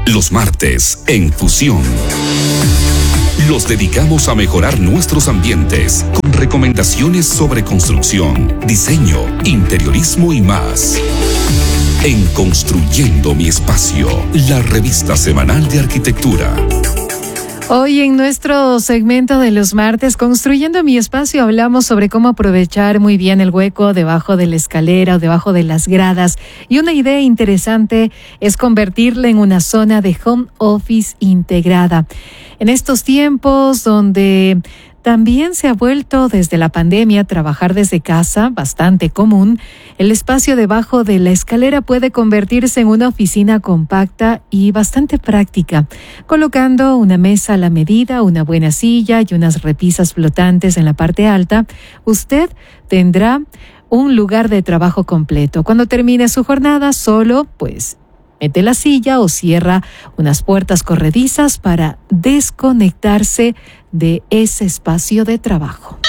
Los martes, en Fusión, los dedicamos a mejorar nuestros ambientes con recomendaciones sobre construcción, diseño, interiorismo y más. En Construyendo mi Espacio, la revista semanal de arquitectura. Hoy en nuestro segmento de los martes, Construyendo mi Espacio, hablamos sobre cómo aprovechar muy bien el hueco debajo de la escalera o debajo de las gradas. Y una idea interesante es convertirla en una zona de home office integrada. En estos tiempos donde también se ha vuelto desde la pandemia trabajar desde casa, bastante común, el espacio debajo de la escalera puede convertirse en una oficina compacta y bastante práctica, colocando una mesa a la medida, una buena silla y unas repisas flotantes en la parte alta. Usted tendrá un lugar de trabajo completo. Cuando termine su jornada, solo, mete la silla o cierra unas puertas corredizas para desconectarse de ese espacio de trabajo.